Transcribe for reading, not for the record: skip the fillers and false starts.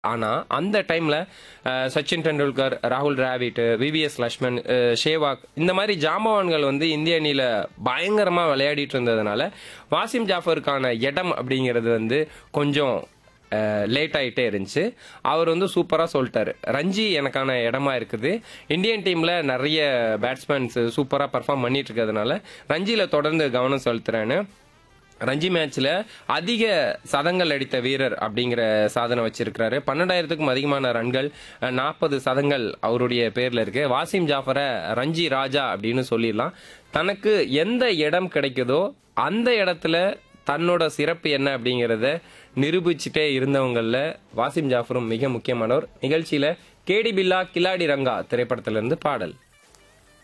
ஆனா அந்த டைம்ல சச்சின் டெண்டுல்கர், ராகுல் டிராவிட், விவிஎஸ் லட்சுமண், ஷேவாக் இந்த மாதிரி ஜாம்பவான்கள் வந்து இந்திய அணியில பயங்கரமா விளையாடிட்டு இருந்ததுனால வாசிம் ஜாஃபருக்கான இடம் அப்படிங்கிறது வந்து கொஞ்சம் லேட் ஆகிட்டே இருந்துச்சு. அவர் வந்து சூப்பராக சொல்லிட்டாரு, ரஞ்சி எனக்கான இடமா இருக்குது, இந்தியன் டீமில் நிறைய பேட்ஸ்மேன்ஸ் சூப்பராக பர்ஃபார்ம் பண்ணிட்டு இருக்கிறதுனால ரஞ்சியில் தொடர்ந்து கவனம் செலுத்துறேன்னு ரஞ்சி மேட்ச்ல அதிக சதங்கள் அடித்த வீரர் அப்படிங்கிற சாதனை வச்சிருக்கிறாரு. 12,000க்கும் அதிகமான ரன்கள், 40 சதங்கள் அவருடைய பேர்ல இருக்கு. வாசிம் ஜாஃபரை ரஞ்சி ராஜா அப்படின்னு சொல்லிடலாம். தனக்கு எந்த இடம் கிடைக்குதோ அந்த இடத்துல தன்னோட சிறப்பு என்ன அப்படிங்கறத நிரூபிச்சுட்டே இருந்தவங்கல்ல வாசிம் ஜாஃபரும் மிக முக்கியமானவர். நிகழ்ச்சியில கேடி பில்லா கில்லாடி ரங்கா திரைப்படத்திலிருந்து பாடல்.